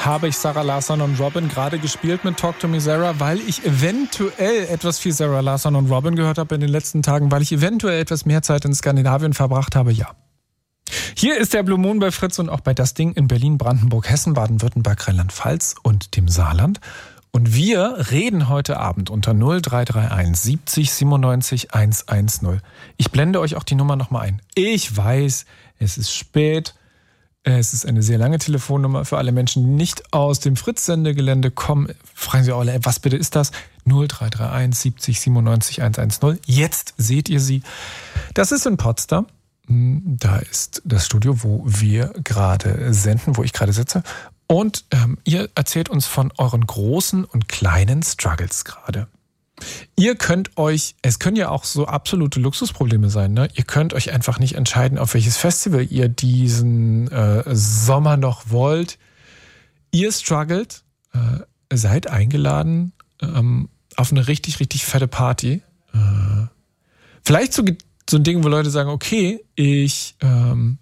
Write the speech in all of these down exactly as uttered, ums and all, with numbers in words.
habe ich Sarah Larsson und Robin gerade gespielt mit Talk to Me Sarah, weil ich eventuell etwas viel Sarah Larsson und Robin gehört habe in den letzten Tagen, weil ich eventuell etwas mehr Zeit in Skandinavien verbracht habe, ja. Hier ist der Blue Moon bei Fritz und auch bei Das Ding in Berlin, Brandenburg, Hessen, Baden-Württemberg, Rheinland-Pfalz und dem Saarland. Und wir reden heute Abend unter null drei drei eins siebzig siebenundneunzig hundertzehn. Ich blende euch auch die Nummer nochmal ein. Ich weiß, es ist spät. Es ist eine sehr lange Telefonnummer für alle Menschen, die nicht aus dem Fritz-Sendegelände kommen. Fragen Sie auch alle, was bitte ist das? null drei drei eins siebzig siebenundneunzig hundertzehn. Jetzt seht ihr sie. Das ist in Potsdam. Da ist das Studio, wo wir gerade senden, wo ich gerade sitze. Und ähm, ihr erzählt uns von euren großen und kleinen Struggles gerade. Ihr könnt euch, es können ja auch so absolute Luxusprobleme sein, ne? Ihr könnt euch einfach nicht entscheiden, auf welches Festival ihr diesen äh, Sommer noch wollt. Ihr struggelt, äh, seid eingeladen ähm, auf eine richtig, richtig fette Party. Äh, vielleicht so, so ein Ding, wo Leute sagen, okay, ich... Ähm,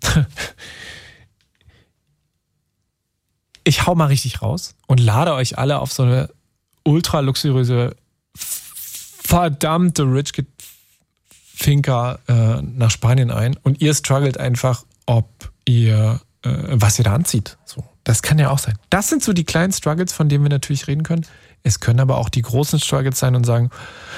Ich hau mal richtig raus und lade euch alle auf so eine ultra luxuriöse, verdammte Rich Kid Finca äh, nach Spanien ein und ihr struggelt einfach, ob ihr, äh, was ihr da anzieht. So, das kann ja auch sein. Das sind so die kleinen Struggles, von denen wir natürlich reden können. Es können aber auch die großen Struggles sein und sagen,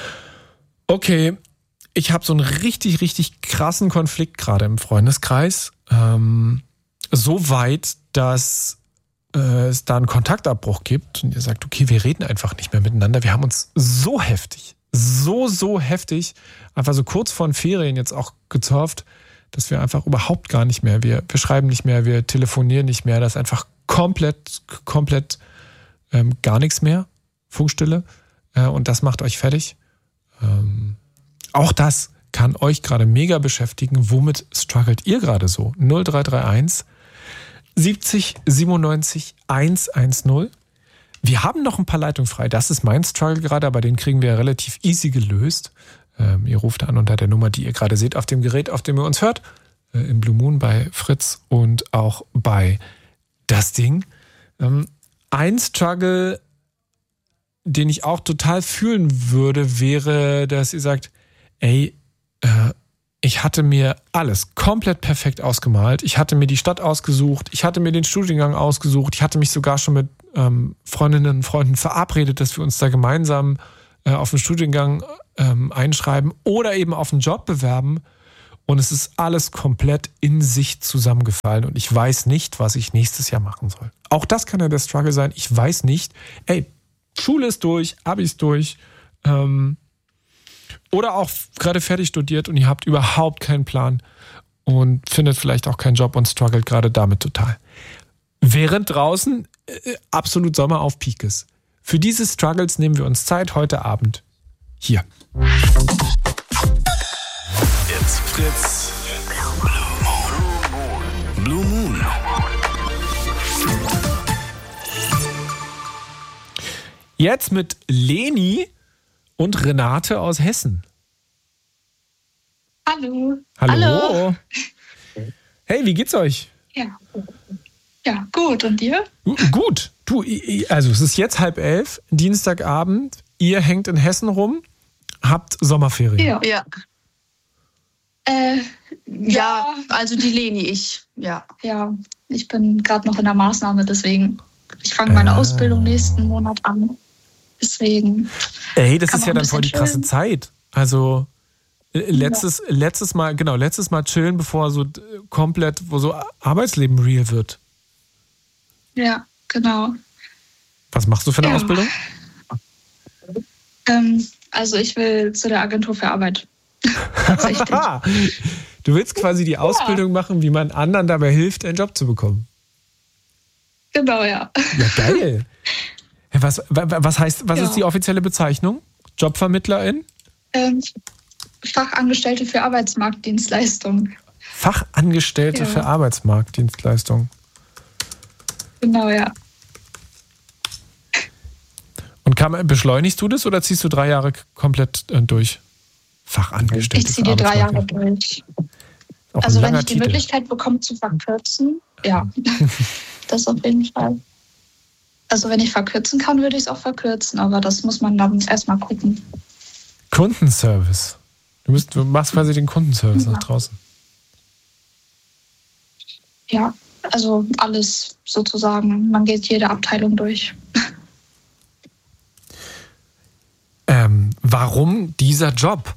okay, ich habe so einen richtig, richtig krassen Konflikt gerade im Freundeskreis. Ähm, so weit, dass es da einen Kontaktabbruch gibt und ihr sagt, okay, wir reden einfach nicht mehr miteinander. Wir haben uns so heftig, so, so heftig, einfach so kurz vor den Ferien jetzt auch gezorft, dass wir einfach überhaupt gar nicht mehr, wir, wir schreiben nicht mehr, wir telefonieren nicht mehr, das ist einfach komplett, komplett ähm, gar nichts mehr, Funkstille, äh, und das macht euch fertig. Ähm, auch das kann euch gerade mega beschäftigen. Womit struggelt ihr gerade so? null drei drei eins siebzig siebenundneunzig hundertzehn. Wir haben noch ein paar Leitungen frei. Das ist mein Struggle gerade, aber den kriegen wir relativ easy gelöst. Ähm, ihr ruft an unter der Nummer, die ihr gerade seht auf dem Gerät, auf dem ihr uns hört. Äh, Im Blue Moon bei Fritz und auch bei Das Ding. Ähm, ein Struggle, den ich auch total fühlen würde, wäre, dass ihr sagt, ey, äh, ich hatte mir alles komplett perfekt ausgemalt. Ich hatte mir die Stadt ausgesucht. Ich hatte mir den Studiengang ausgesucht. Ich hatte mich sogar schon mit ähm, Freundinnen und Freunden verabredet, dass wir uns da gemeinsam äh, auf den Studiengang ähm, einschreiben oder eben auf einen Job bewerben. Und es ist alles komplett in sich zusammengefallen. Und ich weiß nicht, was ich nächstes Jahr machen soll. Auch das kann ja der Struggle sein. Ich weiß nicht, ey, Schule ist durch, Abi ist durch, ähm, oder auch gerade fertig studiert und ihr habt überhaupt keinen Plan und findet vielleicht auch keinen Job und struggelt gerade damit total. Während draußen äh, absolut Sommer auf Peak ist. Für diese Struggles nehmen wir uns Zeit heute Abend hier. It's Fritz. Blue Moon. Jetzt mit Leni und Renate aus Hessen. Hallo. Hallo. Hallo. Hey, wie geht's euch? Ja. Ja, gut. Und dir? Gut. Du, also es ist jetzt halb elf, Dienstagabend. Ihr hängt in Hessen rum, habt Sommerferien. Ja. Ja. Äh, ja, ja, also die Leni, ich. Ja. Ja, ich bin gerade noch in der Maßnahme, deswegen. Ich fange meine ah. Ausbildung nächsten Monat an. Deswegen. Ey, das ist ja dann voll die krasse Zeit. Also letztes, ja. letztes Mal, genau, letztes Mal chillen, bevor so komplett, wo so Arbeitsleben real wird. Ja, genau. Was machst du für eine ja. Ausbildung? Ähm, also ich will zu der Agentur für Arbeit. Tatsächlich. Du willst quasi die Ausbildung ja. machen, wie man anderen dabei hilft, einen Job zu bekommen. Genau, ja. Ja, geil. Was, was heißt, was ja. ist die offizielle Bezeichnung? Jobvermittlerin? Ähm, Fachangestellte für Arbeitsmarktdienstleistung. Fachangestellte ja. für Arbeitsmarktdienstleistung. Genau, ja. Und kann, beschleunigst du das oder ziehst du drei Jahre komplett äh, durch? Fachangestellte Ich ziehe die drei Jahre durch. Auch also wenn ich die Titel. Möglichkeit bekomme zu verkürzen, ja, das auf jeden Fall. Also wenn ich verkürzen kann, würde ich es auch verkürzen, aber das muss man dann erstmal gucken. Kundenservice. Du, bist, du machst quasi den Kundenservice Ja. nach draußen. Ja, also alles sozusagen. Man geht jede Abteilung durch. Ähm, warum dieser Job?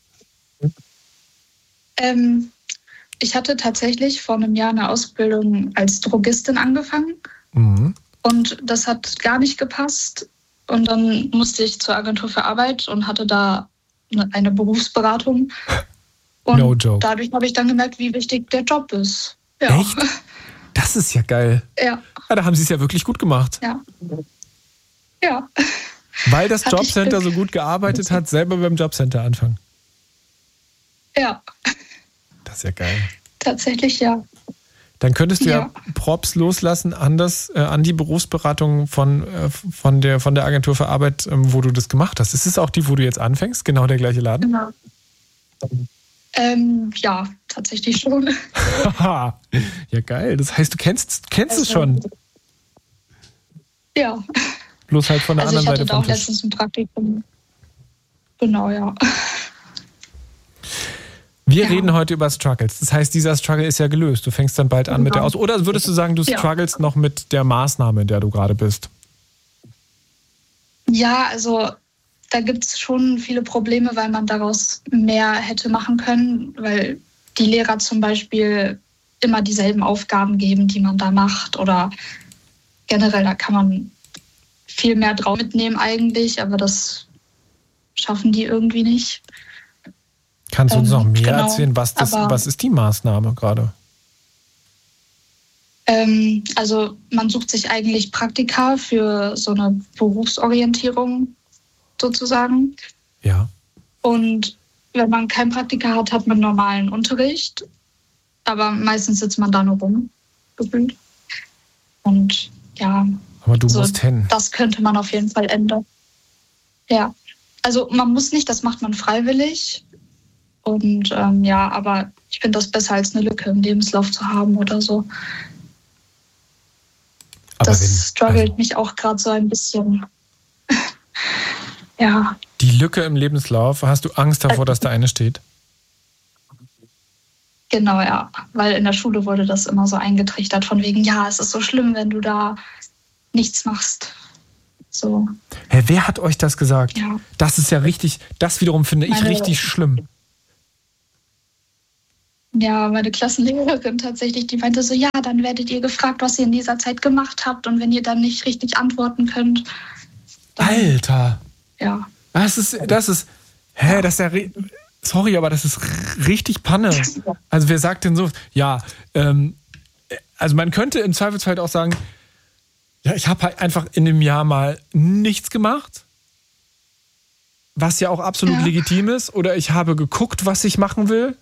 Ähm, ich hatte tatsächlich vor einem Jahr eine Ausbildung als Drogistin angefangen Mhm. und das hat gar nicht gepasst. Und dann musste ich zur Agentur für Arbeit und hatte da eine- eine Berufsberatung. Und No joke. dadurch habe ich dann gemerkt, wie wichtig der Job ist. Ja. Echt? Das ist ja geil. Ja, Ja, da haben sie es ja wirklich gut gemacht. ja. Ja, Weil das Hatte ich Jobcenter Glück. so gut gearbeitet hat, selber beim Jobcenter anfangen. ja, Das ist ja geil. tatsächlich ja. Dann könntest du ja, Ja. Props loslassen an, das, äh, an die Berufsberatung von, äh, von, der, von der Agentur für Arbeit, ähm, wo du das gemacht hast. Ist es auch die, wo du jetzt anfängst? Genau der gleiche Laden? Genau. Ähm, ja, tatsächlich schon. Haha. Ja, geil. Das heißt, du kennst, kennst es Also, schon. Ja, Bloß halt von der also ich anderen hatte Seite da vom auch Tisch. letztens ein Praktikum. Genau, ja. Wir Ja. reden heute über Struggles. Das heißt, dieser Struggle ist ja gelöst. Du fängst dann bald an mit der Genau. Aus... Oder würdest du sagen, du Ja. struggles noch mit der Maßnahme, in der du gerade bist? Ja, also da gibt es schon viele Probleme, weil man daraus mehr hätte machen können, weil die Lehrer zum Beispiel immer dieselben Aufgaben geben, die man da macht. Oder generell, da kann man viel mehr drauf mitnehmen eigentlich, aber das schaffen die irgendwie nicht. Kannst du uns Ähm, noch mehr genau, erzählen? Was, das, aber- was ist die Maßnahme gerade? Ähm, also man sucht sich eigentlich Praktika für so eine Berufsorientierung sozusagen. Ja. Und wenn man kein Praktika hat, hat man normalen Unterricht. Aber meistens sitzt man da nur rum, gefühlt. Und ja, Aber du so, musst hin. das könnte man auf jeden Fall ändern. Ja, also man muss nicht, das macht man freiwillig. Und ähm, ja, aber ich finde das besser als eine Lücke im Lebenslauf zu haben oder so. Aber das wenn, struggelt also mich auch gerade so ein bisschen. Ja, die Lücke im Lebenslauf, hast du Angst davor, dass da eine steht? genau, ja. Weil in der Schule wurde das immer so eingetrichtert von wegen, ja, es ist so schlimm, wenn du da nichts machst. So, Hä, wer hat euch das gesagt? ja. Das ist ja richtig, das wiederum finde ich Meine- richtig schlimm. Ja, meine Klassenlehrerin tatsächlich, die meinte so, ja, dann werdet ihr gefragt, was ihr in dieser Zeit gemacht habt. Und wenn ihr dann nicht richtig antworten könnt, dann, Alter, ja. das ist, das ist, hä, das ist ja, ri- sorry, aber das ist r- richtig Panne. Also wer sagt denn so, ja, ähm, also man könnte im Zweifelsfall auch sagen, ja, ich habe halt einfach in dem Jahr mal nichts gemacht, was ja auch absolut Ja. legitim ist, oder ich habe geguckt, was ich machen will.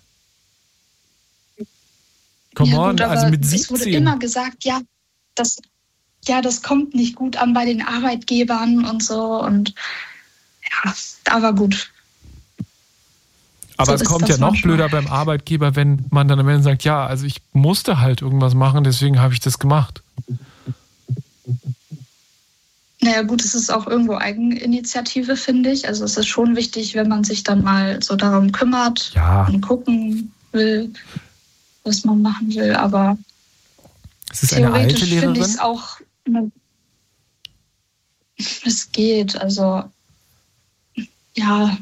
Come ja, on, gut, aber also mit es wurde siebzehn. immer gesagt, ja, das, ja, das kommt nicht gut an bei den Arbeitgebern und so. Und ja, aber gut. Aber So es ist kommt das ja noch manchmal. blöder beim Arbeitgeber, wenn man dann am Ende sagt, ja, also ich musste halt irgendwas machen, deswegen habe ich das gemacht. Naja, gut, es ist auch irgendwo Eigeninitiative, finde ich. Also es ist schon wichtig, wenn man sich dann mal so darum kümmert Ja, und gucken will, was man machen will. Aber es ist eine alte theoretisch finde ich Lehrerin. es auch, ne, es geht. Also ja,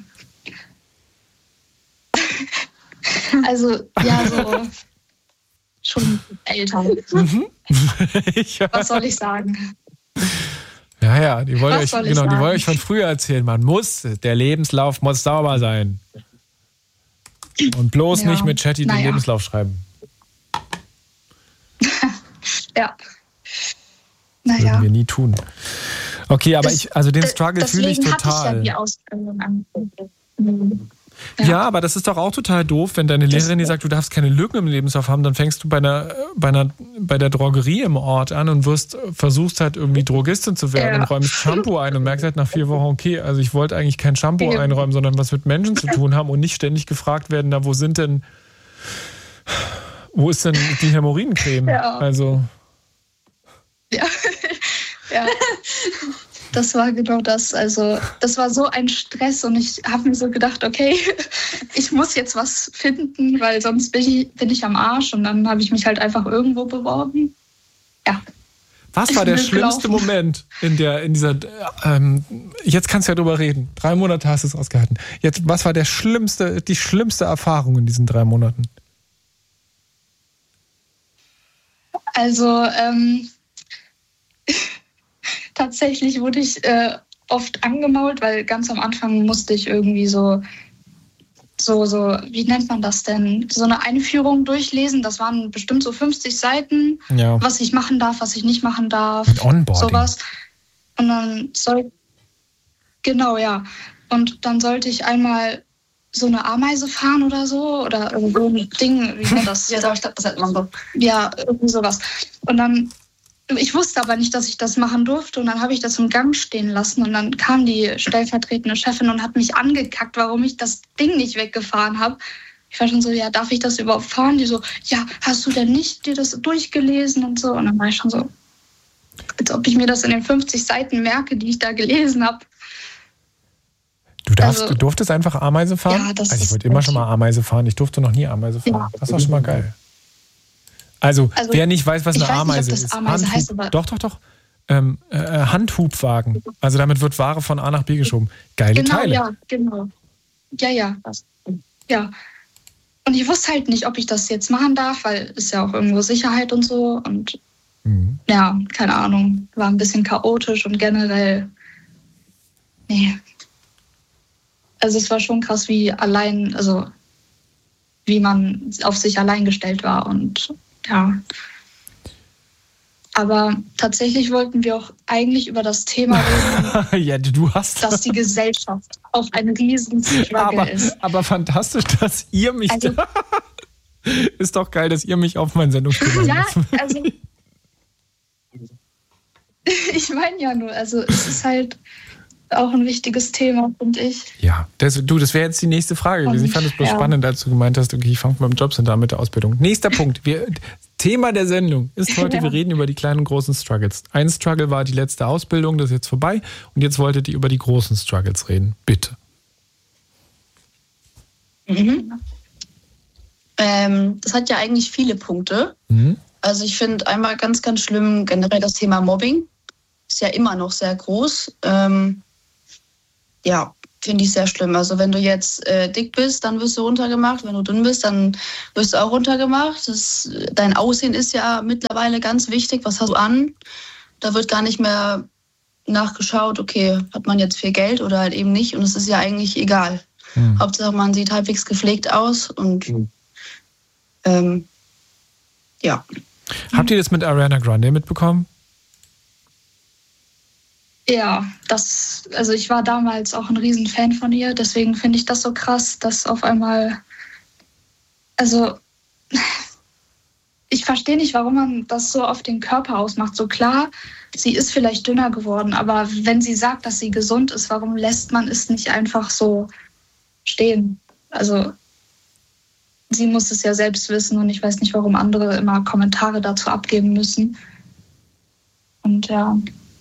also ja, so schon älter. Mhm. ja, Was soll ich sagen? ja, ja, die wollen Was euch, soll ich genau, die sagen? wollen euch von früher erzählen. Man muss, der Lebenslauf muss sauber sein. Und bloß Ja, nicht mit Chatty den naja. Lebenslauf schreiben. Ja. Das würden Naja. wir nie tun. Okay, aber Das- ich, also den D- Struggle fühle ich deswegen hatte ich ja total. die Ausbildung angefangen. Ja. Ja. aber das ist doch auch total doof, wenn deine Lehrerin dir sagt, du darfst keine Lücken im Lebenslauf haben, dann fängst du bei einer, bei einer, bei der Drogerie im Ort an und wirst, versuchst halt irgendwie Drogistin zu werden Ja. und räumst Shampoo ein und merkst halt nach vier Wochen, okay, also ich wollte eigentlich kein Shampoo Ja. einräumen, sondern was mit Menschen zu tun haben und nicht ständig gefragt werden, na, wo sind denn, wo ist denn die Hämorrhoidencreme? Ja. Also, Ja. Ja. Das war genau das. Also das war so ein Stress und ich habe mir so gedacht, okay, ich muss jetzt was finden, weil sonst bin ich, bin ich am Arsch. Und dann habe ich mich halt einfach irgendwo beworben. Ja. Was war der schlimmste Moment in der, in dieser, ähm, jetzt kannst du ja drüber reden. Drei Monate hast du es ausgehalten. Jetzt, was war der schlimmste, die schlimmste Erfahrung in diesen drei Monaten? Also, ähm, tatsächlich wurde ich äh, oft angemault, weil ganz am Anfang musste ich irgendwie so, so, so, wie nennt man das denn? So eine Einführung durchlesen. Das waren bestimmt so fünfzig Seiten, ja. was ich machen darf, was ich nicht machen darf. Mit Onboarding. Sowas. Und dann soll, genau, ja. Und dann sollte ich einmal so eine Ameise fahren oder so. Oder irgendwo ein Ding, wie nennt das? Ja, das, das hat man so. Ja, irgendwie sowas. Und dann, ich wusste aber nicht, dass ich das machen durfte. Und dann habe ich das im Gang stehen lassen. Und dann kam die stellvertretende Chefin und hat mich angekackt, warum ich das Ding nicht weggefahren habe. Ich war schon so, ja, darf ich das überhaupt fahren? Die so, ja, hast du denn nicht dir das durchgelesen und so? Und dann war ich schon so, als ob ich mir das in den fünfzig Seiten merke, die ich da gelesen habe. Du, darfst, Also, du durftest einfach Ameise fahren? Ja, das also ich ist wollte immer echt. schon mal Ameise fahren. Ich durfte noch nie Ameise fahren. Ja. Das war schon mal geil. Also, Also, wer nicht weiß, was ich eine weiß nicht, ob Ameise das ist. Ameise Handhub, heißt, aber- doch, doch, doch. Ähm, äh, Handhubwagen. Also damit wird Ware von A nach B geschoben. Geile Genau, Teile. ja, genau. Ja, ja. Ja. Und ich wusste halt nicht, ob ich das jetzt machen darf, weil ist ja auch irgendwo Sicherheit und so. Und Mhm. ja, keine Ahnung, war ein bisschen chaotisch und generell, nee. Also es war schon krass, wie allein, also wie man auf sich allein gestellt war und ja. Aber tatsächlich wollten wir auch eigentlich über das Thema reden, Ja, du hast dass die Gesellschaft auch ein riesen Struggle aber, ist. aber fantastisch, dass ihr mich Also- da, ist doch geil, dass ihr mich auf mein Sendungsthema Ja, lassen. also ich meine ja nur, also es ist halt auch ein wichtiges Thema, finde ich. Ja, das, du, das wäre jetzt die nächste Frage gewesen. Ich fand es bloß Ja. spannend, als du gemeint hast, okay, ich fange beim Jobcenter an mit der Ausbildung. Nächster Punkt. Wir, Thema der Sendung ist heute, Ja. wir reden über die kleinen und großen Struggles. Ein Struggle war die letzte Ausbildung, das ist jetzt vorbei. Und jetzt wolltet ihr über die großen Struggles reden. Bitte. Mhm. Ähm, das hat ja eigentlich viele Punkte. Mhm. Also ich finde einmal ganz, ganz schlimm generell das Thema Mobbing. Ist ja immer noch sehr groß. Ähm, ja, finde ich sehr schlimm. Also wenn du jetzt äh, dick bist, dann wirst du runtergemacht. Wenn du dünn bist, dann wirst du auch runtergemacht. Das, dein Aussehen ist ja mittlerweile ganz wichtig. Was hast du an? Da wird gar nicht mehr nachgeschaut, okay, hat man jetzt viel Geld oder halt eben nicht. Und es ist ja eigentlich egal. Mhm. Hauptsache, man sieht halbwegs gepflegt aus und ähm, ja. Habt ihr das mit Ariana Grande mitbekommen? Ja, das, also ich war damals auch ein Riesenfan von ihr, deswegen finde ich das so krass, dass auf einmal, also ich verstehe nicht, warum man das so auf den Körper ausmacht. So klar, sie ist vielleicht dünner geworden, aber wenn sie sagt, dass sie gesund ist, warum lässt man es nicht einfach so stehen? Also sie muss es ja selbst wissen und ich weiß nicht, warum andere immer Kommentare dazu abgeben müssen. Und ja.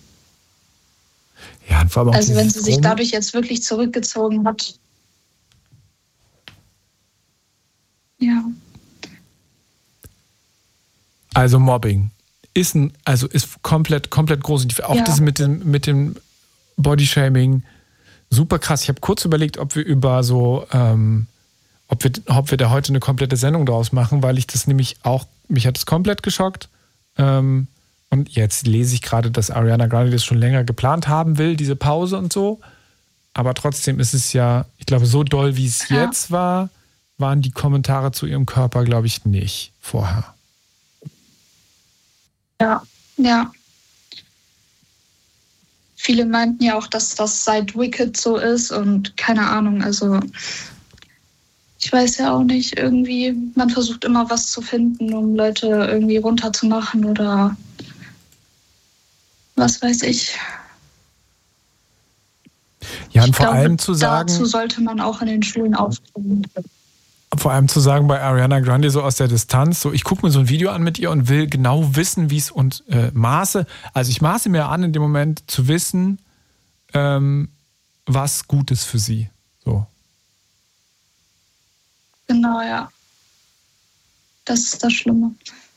Ja, und vor allem auch Also wenn sie dieses sich Promo- dadurch jetzt wirklich zurückgezogen hat. Ja. Also Mobbing ist ein, also ist komplett, komplett groß. Und auch Ja. das mit dem, mit dem Bodyshaming, super krass. Ich habe kurz überlegt, ob wir über so, ähm, ob wir, ob wir da heute eine komplette Sendung draus machen, weil ich das nämlich auch, mich hat es komplett geschockt. Ähm, und jetzt lese ich gerade, dass Ariana Grande das schon länger geplant haben will, diese Pause und so. Aber trotzdem ist es ja, ich glaube, so doll, wie es Ja. jetzt war, waren die Kommentare zu ihrem Körper, glaube ich, nicht vorher. Ja, ja. Viele meinten ja auch, dass das seit Wicked so ist und keine Ahnung, also ich weiß ja auch nicht, irgendwie, man versucht immer was zu finden, um Leute irgendwie runterzumachen oder was weiß ich. Ja, und Ich vor glaube, allem zu sagen, dazu sollte man auch in den Schulen aufklären. vor allem zu sagen bei Ariana Grande so aus der Distanz, so ich gucke mir so ein Video an mit ihr und will genau wissen, wie es und äh, maße, also ich maße mir an in dem Moment zu wissen, ähm, was gut ist für sie. So. Genau, ja. Das ist das Schlimme.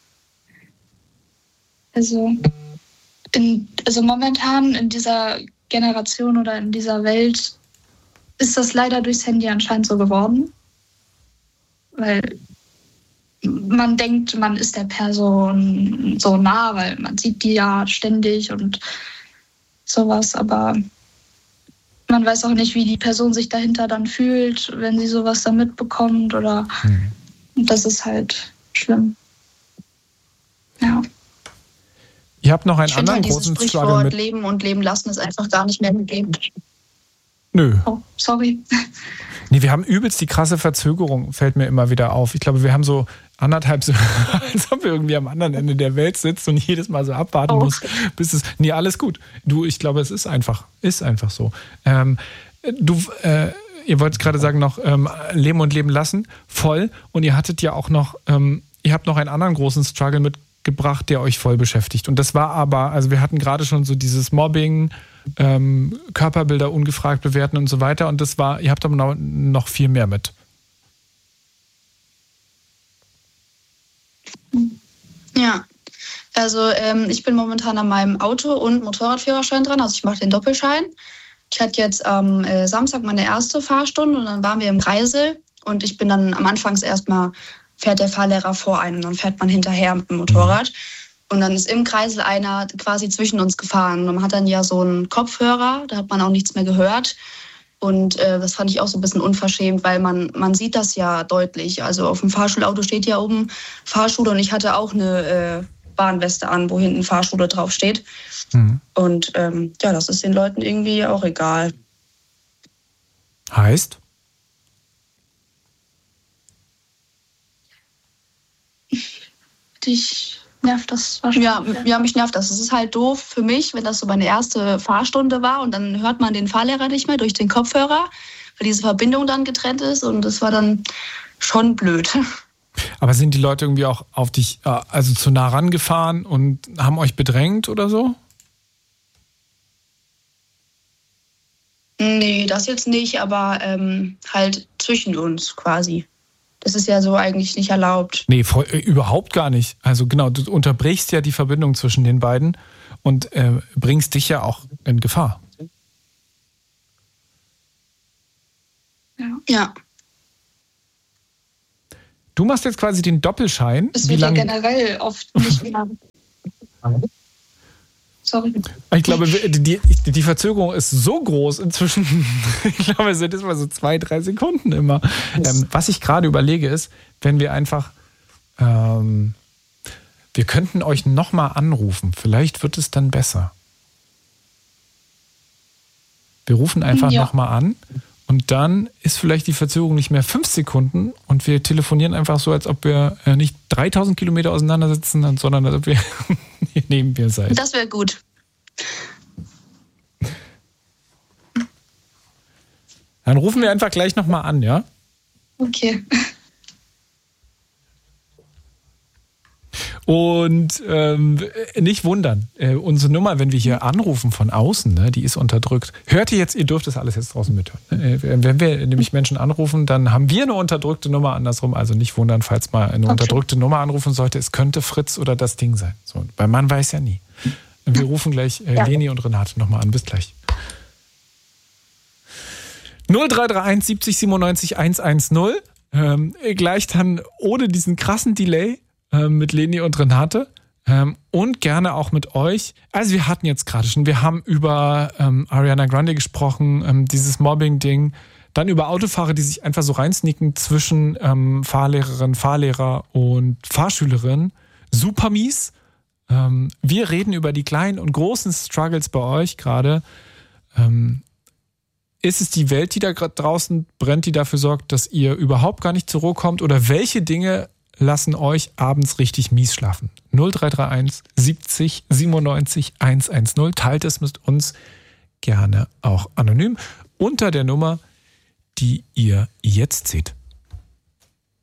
Also, in, also momentan in dieser Generation oder in dieser Welt ist das leider durchs Handy anscheinend so geworden. Weil man denkt, man ist der Person so nah, weil man sieht die ja ständig und sowas, aber man weiß auch nicht, wie die Person sich dahinter dann fühlt, wenn sie sowas dann mitbekommt oder mhm. Das ist halt schlimm. Ja. Ihr habt noch einen ich anderen halt großen dieses Struggle Sprichwort mit... Leben und Leben lassen ist einfach gar nicht mehr gegeben. Nö. Oh, sorry. Nee, wir haben übelst die krasse Verzögerung, fällt mir immer wieder auf. Ich glaube, wir haben so anderthalb, so, als ob wir irgendwie am anderen Ende der Welt sitzt und jedes Mal so abwarten oh. muss, bis es... Nee, alles gut. Du, ich glaube, es ist einfach, ist einfach so. Ähm, du, äh, ihr wollt gerade sagen noch, ähm, Leben und Leben lassen, voll. Und ihr hattet ja auch noch, ähm, ihr habt noch einen anderen großen Struggle mitgebracht, der euch voll beschäftigt. Und das war aber, also wir hatten gerade schon so dieses Mobbing, ähm, Körperbilder ungefragt bewerten und so weiter. Und das war, ihr habt aber noch, noch viel mehr mit. Ja, also ähm, ich bin momentan an meinem Auto- und Motorradführerschein dran. Also ich mache den Doppelschein. Ich hatte jetzt am äh, Samstag meine erste Fahrstunde und dann waren wir im Kreisel. Und ich bin dann am Anfangs erstmal, fährt der Fahrlehrer vor einem und dann fährt man hinterher mit dem Motorrad. Und dann ist im Kreisel einer quasi zwischen uns gefahren. Und man hat dann ja so einen Kopfhörer, da hat man auch nichts mehr gehört. Und äh, das fand ich auch so ein bisschen unverschämt, weil man, man sieht das ja deutlich. Also auf dem Fahrschulauto steht ja oben Fahrschule und ich hatte auch eine äh, Warnweste an, wo hinten Fahrschule draufsteht. Mhm. Und ähm, ja, das ist den Leuten irgendwie auch egal. Heißt? Dich nervt das wahrscheinlich. Ja, ja, mich nervt das. Es ist halt doof für mich, wenn das so meine erste Fahrstunde war und dann hört man den Fahrlehrer nicht mehr durch den Kopfhörer, weil diese Verbindung dann getrennt ist und das war dann schon blöd. Aber sind die Leute irgendwie auch auf dich, also zu nah rangefahren und haben euch bedrängt oder so? Nee, das jetzt nicht, aber ähm, halt zwischen uns quasi. Das ist ja so eigentlich nicht erlaubt. Nee, voll, äh, überhaupt gar nicht. Also genau, du unterbrichst ja die Verbindung zwischen den beiden und äh, bringst dich ja auch in Gefahr. Ja. Ja. Du machst jetzt quasi den Doppelschein. Das Wie wird ja lange? generell oft nicht mehr. Sorry. Ich glaube, die, die Verzögerung ist so groß inzwischen. Ich glaube, es sind immer so zwei, drei Sekunden immer. Ähm, was ich gerade überlege ist, wenn wir einfach, ähm, wir könnten euch nochmal anrufen. Vielleicht wird es dann besser. Wir rufen einfach Ja. nochmal an und dann ist vielleicht die Verzögerung nicht mehr fünf Sekunden und wir telefonieren einfach so, als ob wir äh, nicht dreitausend Kilometer auseinander sitzen, sondern als ob wir hier neben mir seid. Das wäre gut. Dann rufen wir einfach gleich nochmal an, ja? Okay. Und ähm, nicht wundern, äh, unsere Nummer, wenn wir hier anrufen von außen, ne, die ist unterdrückt. Hört ihr jetzt, ihr dürft das alles jetzt draußen mithören. Ne? Wenn wir nämlich Menschen anrufen, dann haben wir eine unterdrückte Nummer, andersrum. Also nicht wundern, falls mal eine Okay. unterdrückte Nummer anrufen sollte. Es könnte Fritz oder das Ding sein. So, weil man weiß ja nie. Wir rufen gleich äh, Ja. Leni und Renate nochmal an. Bis gleich. null drei drei eins siebzig siebenundneunzig hundertzehn. Ähm, gleich dann ohne diesen krassen Delay ähm, mit Leni und Renate ähm, und gerne auch mit euch. Also wir hatten jetzt gerade schon, wir haben über ähm, Ariana Grande gesprochen, ähm, dieses Mobbing-Ding, dann über Autofahrer, die sich einfach so reinsneaken zwischen ähm, Fahrlehrerin, Fahrlehrer und Fahrschülerin. Super mies. Ähm, wir reden über die kleinen und großen Struggles bei euch gerade. Ähm, Ist es die Welt, die da gerade draußen brennt, die dafür sorgt, dass ihr überhaupt gar nicht zur Ruhe kommt? Oder welche Dinge lassen euch abends richtig mies schlafen? null drei drei eins siebzig siebenundneunzig hundertzehn. Teilt es mit uns gerne auch anonym unter der Nummer, die ihr jetzt seht.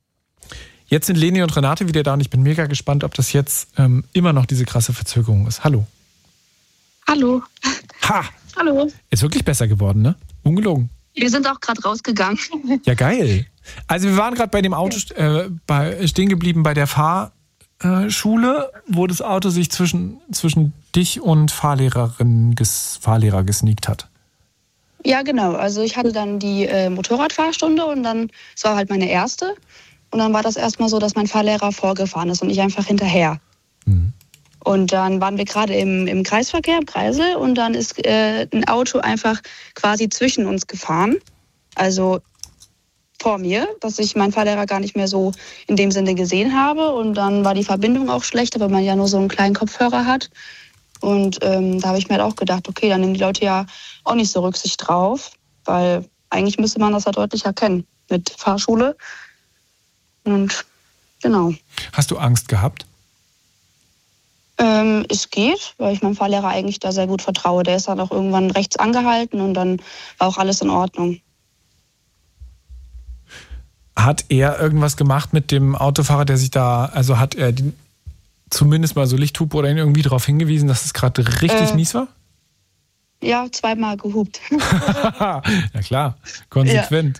Jetzt sind Leni und Renate wieder da und ich bin mega gespannt, ob das jetzt ähm, immer noch diese krasse Verzögerung ist. Hallo. Hallo. Ha! Hallo. Ist wirklich besser geworden, ne? Ungelogen. Wir sind auch gerade rausgegangen. Ja, geil. Also wir waren gerade bei dem Auto äh, bei, stehen geblieben bei der Fahrschule, wo das Auto sich zwischen, zwischen dich und Fahrlehrerin, ges, Fahrlehrer gesneakt hat. Ja, genau. Also ich hatte dann die äh, Motorradfahrstunde und dann, es war halt meine erste. Und dann war das erstmal so, dass mein Fahrlehrer vorgefahren ist und ich einfach hinterher. Mhm. Und dann waren wir gerade im, im Kreisverkehr, im Kreisel, und dann ist äh, ein Auto einfach quasi zwischen uns gefahren. Also vor mir, dass ich meinen Fahrlehrer gar nicht mehr so in dem Sinne gesehen habe. Und dann war die Verbindung auch schlechter, weil man ja nur so einen kleinen Kopfhörer hat. Und ähm, da habe ich mir halt auch gedacht, okay, dann nehmen die Leute ja auch nicht so Rücksicht drauf, weil eigentlich müsste man das ja deutlich erkennen mit Fahrschule. Und genau. Hast du Angst gehabt? Ähm, es geht, weil ich meinem Fahrlehrer eigentlich da sehr gut vertraue. Der ist dann auch irgendwann rechts angehalten und dann war auch alles in Ordnung. Hat er irgendwas gemacht mit dem Autofahrer, der sich da, also hat er die, zumindest mal so Lichthupe oder ihn irgendwie darauf hingewiesen, dass es gerade richtig Äh, mies war? Ja, zweimal gehupt. Ja klar, konsequent.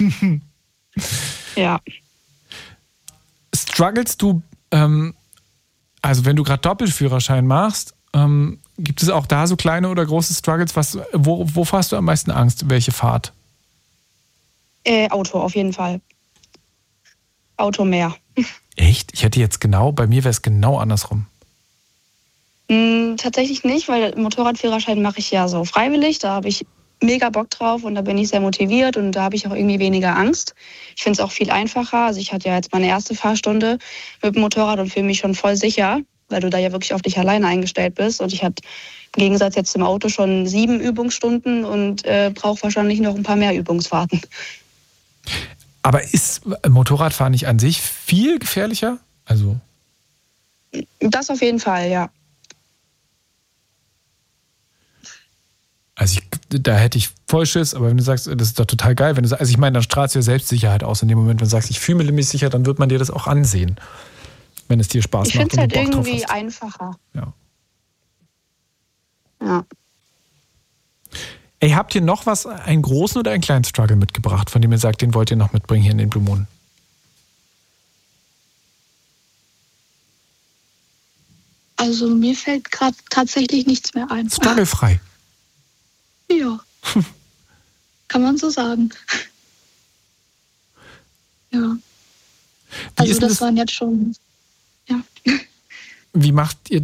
Ja. Strugglest du, ähm, also wenn du gerade Doppelführerschein machst, ähm, gibt es auch da so kleine oder große Struggles? Was, wo, wovor hast du am meisten Angst? Welche Fahrt? Äh, Auto auf jeden Fall. Auto mehr. Echt? Ich hätte jetzt genau, bei mir wäre es genau andersrum. Hm, tatsächlich nicht, weil Motorradführerschein mache ich ja so freiwillig. Da habe ich mega Bock drauf und da bin ich sehr motiviert und da habe ich auch irgendwie weniger Angst. Ich finde es auch viel einfacher. Also ich hatte ja jetzt meine erste Fahrstunde mit dem Motorrad und fühle mich schon voll sicher, weil du da ja wirklich auf dich alleine eingestellt bist. Und ich hatte im Gegensatz jetzt zum Auto schon sieben Übungsstunden und äh, brauche wahrscheinlich noch ein paar mehr Übungsfahrten. Aber ist Motorradfahren nicht an sich viel gefährlicher? Also Das auf jeden Fall, ja. Also ich, da hätte ich voll Schiss, aber wenn du sagst, das ist doch total geil, wenn du sagst, also ich meine, dann strahlst du ja Selbstsicherheit aus in dem Moment, wenn du sagst, ich fühle mich sicher, dann wird man dir das auch ansehen, wenn es dir Spaß Ich macht. finde es halt und du Bock drauf irgendwie hast. einfacher. Ja. Ja. Ey, habt ihr noch was, einen großen oder einen kleinen Struggle mitgebracht, von dem ihr sagt, den wollt ihr noch mitbringen hier in den Blue Moon? Also mir fällt gerade tatsächlich nichts mehr ein. Strugglefrei. Ja. Kann man so sagen. Ja. Wie Also ist denn das das, waren jetzt schon, ja. wie macht ihr